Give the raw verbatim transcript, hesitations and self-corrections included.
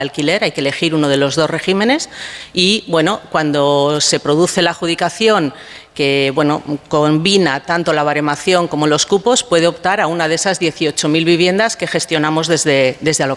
alquiler, hay que elegir uno de los dos regímenes y, bueno, cuando se produce la adjudicación que, bueno, combina tanto la baremación como los cupos, puede optar a una de esas dieciocho mil viviendas que gestionamos desde, desde Alocalia.